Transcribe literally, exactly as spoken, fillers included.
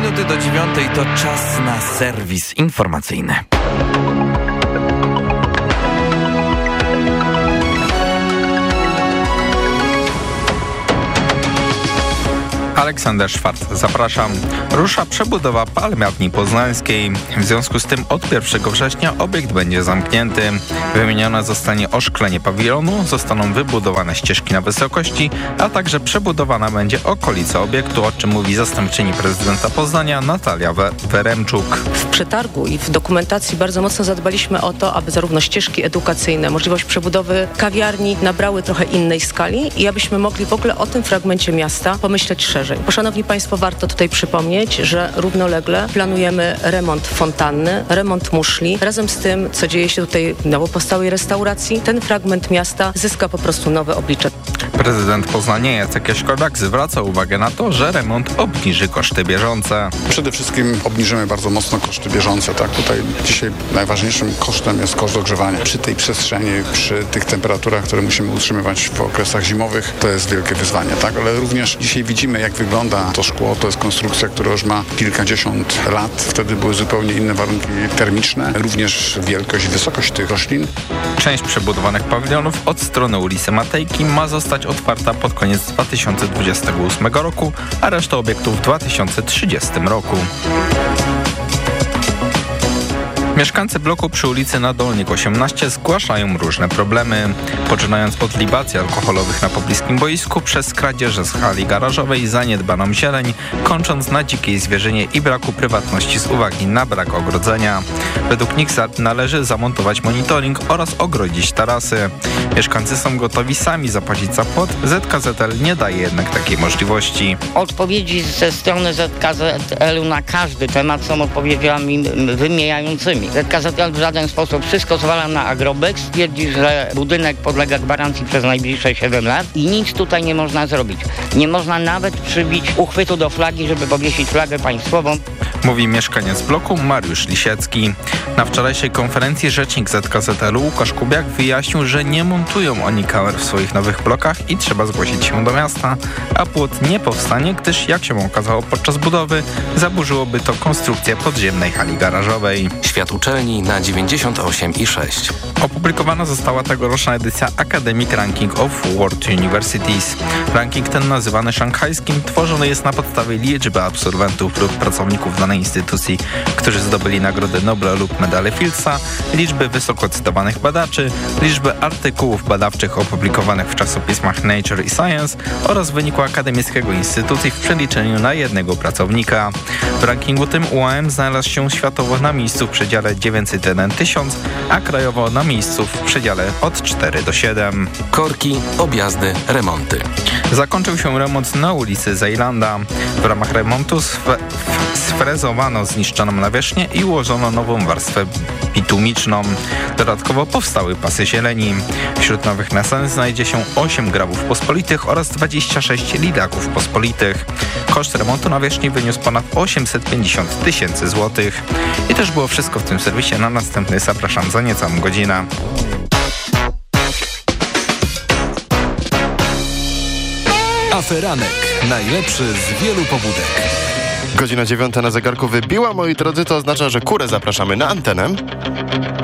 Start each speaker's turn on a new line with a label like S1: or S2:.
S1: minuty do dziewiątej to czas na serwis informacyjny.
S2: Aleksander Szwarc, zapraszam. Rusza przebudowa Palmiarni Poznańskiej. W związku z tym od pierwszego września obiekt będzie zamknięty. Wymienione zostanie oszklenie pawilonu, zostaną wybudowane ścieżki na wysokości, a także przebudowana będzie okolica obiektu, o czym mówi zastępczyni prezydenta Poznania Natalia Weremczuk.
S3: W przetargu i w dokumentacji bardzo mocno zadbaliśmy o to, aby zarówno ścieżki edukacyjne, możliwość przebudowy kawiarni nabrały trochę innej skali i abyśmy mogli w ogóle o tym fragmencie miasta pomyśleć szerzej. Bo szanowni Państwo, warto tutaj przypomnieć, że równolegle planujemy remont fontanny, remont muszli. Razem z tym, co dzieje się tutaj w nowo powstałej restauracji, ten fragment miasta zyska po prostu nowe oblicze.
S2: Prezydent Poznania Jacek Jaśkowiak zwraca uwagę na to, że remont obniży koszty bieżące.
S4: Przede wszystkim obniżymy bardzo mocno koszty bieżące. Tak? Tutaj dzisiaj najważniejszym kosztem jest koszt ogrzewania. Przy tej przestrzeni, przy tych temperaturach, które musimy utrzymywać w okresach zimowych, to jest wielkie wyzwanie. Tak? Ale również dzisiaj widzimy, jak wygląda to szkło. To jest konstrukcja, która już ma kilkadziesiąt lat. Wtedy były zupełnie inne warunki termiczne. Również wielkość i wysokość tych roślin.
S2: Część przebudowanych pawilonów od strony ulicy Matejki ma zostać otwarta pod koniec dwa tysiące dwudziestego ósmego roku, a reszta obiektów w dwa tysiące trzydziestym roku. Mieszkańcy bloku przy ulicy Nadolnik osiemnaście zgłaszają różne problemy. Poczynając od libacji alkoholowych na pobliskim boisku, przez kradzieże z hali garażowej, zaniedbaną zieleń, kończąc na dzikiej zwierzynie i braku prywatności z uwagi na brak ogrodzenia. Według nich należy zamontować monitoring oraz ogrodzić tarasy. Mieszkańcy są gotowi sami zapłacić za płot, Z K Z L nie daje jednak takiej możliwości.
S5: Odpowiedzi ze strony Z K Z L na każdy temat są odpowiedziami wymijającymi. Z K Z L w żaden sposób wszystko zwala na Agrobex, twierdzi, że budynek podlega gwarancji przez najbliższe siedem lat i nic tutaj nie można zrobić. Nie można nawet przybić uchwytu do flagi, żeby powiesić flagę państwową.
S2: Mówi mieszkaniec bloku Mariusz Lisiecki. Na wczorajszej konferencji rzecznik Z K Z L Łukasz Kubiak wyjaśnił, że nie montują oni kamer w swoich nowych blokach i trzeba zgłosić się do miasta, a płot nie powstanie, gdyż jak się okazało podczas budowy, zaburzyłoby to konstrukcję podziemnej hali garażowej.
S1: Świat uczelni na dziewięćdziesiąt osiem i sześć.
S2: Opublikowana została tegoroczna edycja Academic Ranking of World Universities. Ranking ten, nazywany szanghajskim, tworzony jest na podstawie liczby absolwentów lub pracowników danej instytucji, którzy zdobyli nagrody Nobla lub medale Fieldsa, liczby wysoko cytowanych badaczy, liczby artykułów badawczych opublikowanych w czasopismach Nature i Science oraz wyniku akademickiego instytucji w przeliczeniu na jednego pracownika. W rankingu tym U A M znalazł się światowo na miejscu w przedziale dziewięćset jeden tysiąc, a krajowo na miejscu w przedziale od cztery do siedem.
S1: Korki, objazdy, remonty.
S2: Zakończył się remont na ulicy Zejlanda. W ramach remontu sfe- sfrezowano zniszczoną nawierzchnię i ułożono nową warstwę bitumiczną. Dodatkowo powstały pasy zieleni. Wśród nowych nasen znajdzie się osiem grabów pospolitych oraz dwadzieścia sześć lidaków pospolitych. Koszt remontu nawierzchni wyniósł ponad osiemset pięćdziesiąt tysięcy złotych. I też było wszystko w tym serwisie. Na następny zapraszam za niecałą godzinę.
S6: Aferanek. Najlepszy z wielu pobudek.
S7: Godzina dziewiąta na zegarku wybiła, moi drodzy, to oznacza, że kurę zapraszamy na antenę.